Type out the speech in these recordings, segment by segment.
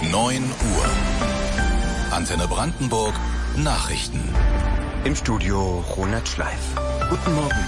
9 Uhr. Antenne Brandenburg Nachrichten. Im Studio Ronald Schleif. Guten Morgen.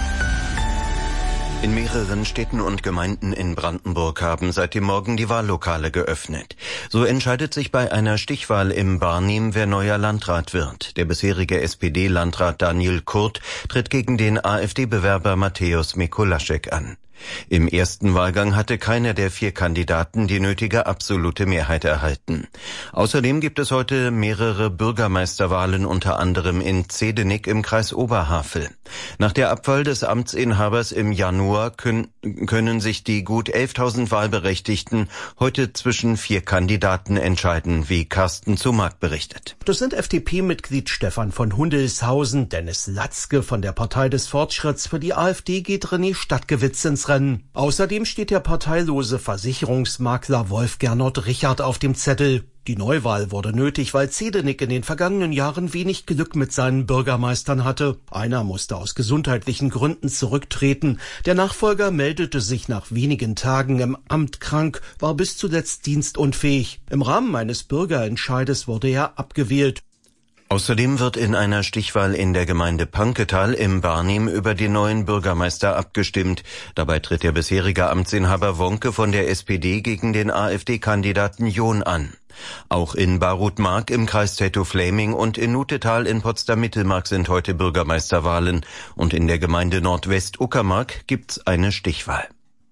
In mehreren Städten und Gemeinden in Brandenburg haben seit dem Morgen die Wahllokale geöffnet. So entscheidet sich bei einer Stichwahl im Barnim, wer neuer Landrat wird. Der bisherige SPD-Landrat Daniel Kurt tritt gegen den AfD-Bewerber Mateusz Mikulaschek an. Im ersten Wahlgang hatte keiner der 4 Kandidaten die nötige absolute Mehrheit erhalten. Außerdem gibt es heute mehrere Bürgermeisterwahlen, unter anderem in Zedenik im Kreis Oberhavel. Nach der Abwahl des Amtsinhabers im Januar können sich die gut 11.000 Wahlberechtigten heute zwischen 4 Kandidaten entscheiden, wie Carsten Zumark berichtet. Das sind FDP-Mitglied Stefan von Hundelshausen, Dennis Latzke von der Partei des Fortschritts. Für die AfD geht René Stadtgewitz ins Rennen. Außerdem steht der parteilose Versicherungsmakler Wolf Gernot Richard auf dem Zettel. Die Neuwahl wurde nötig, weil Zedenik in den vergangenen Jahren wenig Glück mit seinen Bürgermeistern hatte. Einer musste aus gesundheitlichen Gründen zurücktreten. Der Nachfolger meldete sich nach wenigen Tagen im Amt krank, war bis zuletzt dienstunfähig. Im Rahmen eines Bürgerentscheides wurde er abgewählt. Außerdem wird in einer Stichwahl in der Gemeinde Panketal im Barnim über den neuen Bürgermeister abgestimmt. Dabei tritt der bisherige Amtsinhaber Wonke von der SPD gegen den AfD-Kandidaten John an. Auch in Barut-Mark im Kreis Tettow-Fläming und in Nutetal in Potsdam-Mittelmark sind heute Bürgermeisterwahlen. Und in der Gemeinde Nordwest-Uckermark gibt's eine Stichwahl.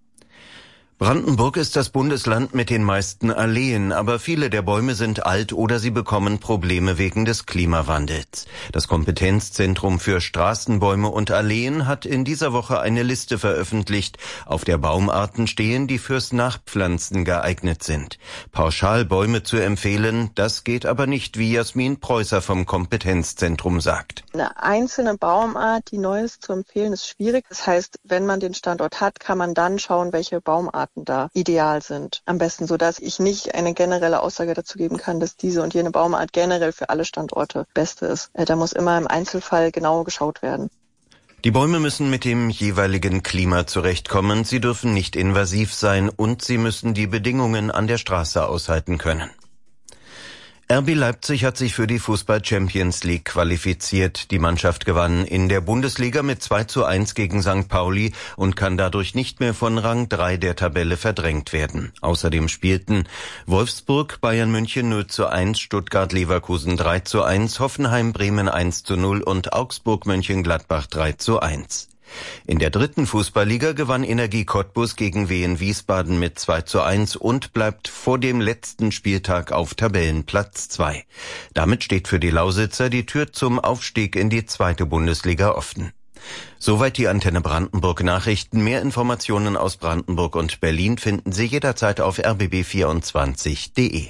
Brandenburg ist das Bundesland mit den meisten Alleen, aber viele der Bäume sind alt oder sie bekommen Probleme wegen des Klimawandels. Das Kompetenzzentrum für Straßenbäume und Alleen hat in dieser Woche eine Liste veröffentlicht, auf der Baumarten stehen, die fürs Nachpflanzen geeignet sind. Pauschal Bäume zu empfehlen, das geht aber nicht, wie Jasmin Preußer vom Kompetenzzentrum sagt. Eine einzelne Baumart, die neu ist, zu empfehlen, ist schwierig. Das heißt, wenn man den Standort hat, kann man dann schauen, welche Baumarten da ideal sind. Am besten so, dass ich nicht eine generelle Aussage dazu geben kann, dass diese und jene Baumart generell für alle Standorte beste ist. Da muss immer im Einzelfall genau geschaut werden. Die Bäume müssen mit dem jeweiligen Klima zurechtkommen, sie dürfen nicht invasiv sein und sie müssen die Bedingungen an der Straße aushalten können. RB Leipzig hat sich für die Fußball-Champions League qualifiziert. Die Mannschaft gewann in der Bundesliga mit 2:1 gegen St. Pauli und kann dadurch nicht mehr von Rang 3 der Tabelle verdrängt werden. Außerdem spielten Wolfsburg, Bayern München 0:1, Stuttgart Leverkusen 3:1, Hoffenheim Bremen 1:0 und Augsburg Mönchengladbach 3:1. In der dritten Fußballliga gewann Energie Cottbus gegen Wien Wiesbaden mit 2:1 und bleibt vor dem letzten Spieltag auf Tabellenplatz 2. Damit steht für die Lausitzer die Tür zum Aufstieg in die 2. Bundesliga offen. Soweit die Antenne Brandenburg Nachrichten. Mehr Informationen aus Brandenburg und Berlin finden Sie jederzeit auf rbb24.de.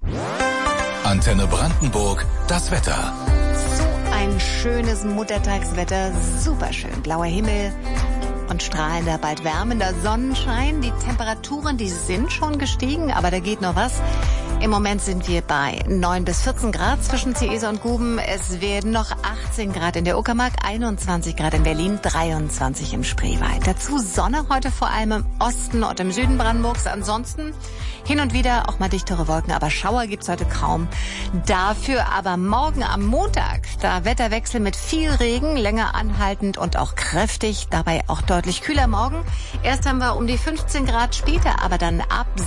Antenne Brandenburg, das Wetter. Ein schönes Muttertagswetter, superschön. Blauer Himmel und strahlender, bald wärmender Sonnenschein. Die Temperaturen, die sind schon gestiegen, aber da geht noch was. Im Moment sind wir bei 9 bis 14 Grad zwischen Ciesa und Guben. Es werden noch 18 Grad in der Uckermark, 21 Grad in Berlin, 23 im Spreewald. Dazu Sonne heute vor allem im Osten und im Süden Brandenburgs. Ansonsten hin und wieder auch mal dichtere Wolken, aber Schauer gibt's heute kaum. Dafür aber morgen am Montag, da Wetterwechsel mit viel Regen, länger anhaltend und auch kräftig, dabei auch deutlich kühler morgen. Erst haben wir um die 15 Grad, später aber dann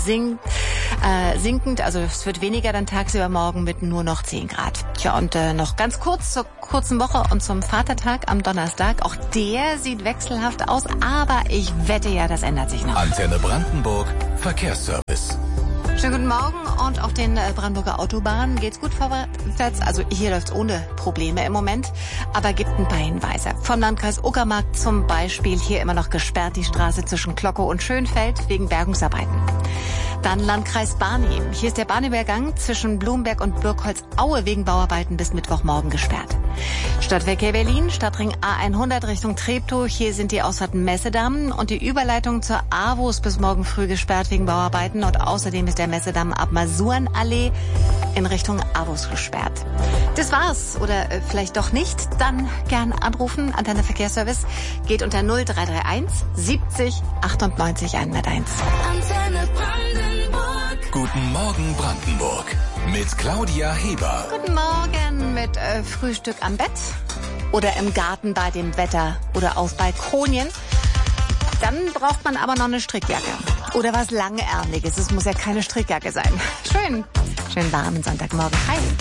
sinkend, also es wird weniger dann tagsüber morgen mit nur noch 10 Grad. Tja, und noch ganz kurz zur kurzen Woche und zum Vatertag am Donnerstag. Auch der sieht wechselhaft aus, aber ich wette ja, das ändert sich noch. Antenne Brandenburg, Verkehrsservice. Schönen guten Morgen und auf den Brandenburger Autobahnen geht's gut vorwärts. Also hier läuft's ohne Probleme im Moment, aber gibt ein paar Hinweise. Vom Landkreis Uckermark zum Beispiel hier immer noch gesperrt die Straße zwischen Glocke und Schönfeld wegen Bergungsarbeiten. Dann Landkreis Barnim. Hier ist der Barnimer Gang zwischen Blumberg und Birkholz-Aue wegen Bauarbeiten bis Mittwochmorgen gesperrt. Stadtverkehr Berlin, Stadtring A100 Richtung Treptow. Hier sind die Ausfahrten Messedamm und die Überleitung zur AWOS bis morgen früh gesperrt wegen Bauarbeiten. Und außerdem ist der Messedamm ab Masurenallee in Richtung AWOS gesperrt. Das war's. Oder vielleicht doch nicht. Dann gern anrufen. Antenne Verkehrsservice geht unter 0331 70 98 101. Guten Morgen Brandenburg. mit Claudia Heber. Guten Morgen mit Frühstück am Bett oder im Garten bei dem Wetter oder auf Balkonien. Dann braucht man aber noch eine Strickjacke oder was Langärmliches. Es muss ja keine Strickjacke sein. Schönen warmen Sonntagmorgen. Hi.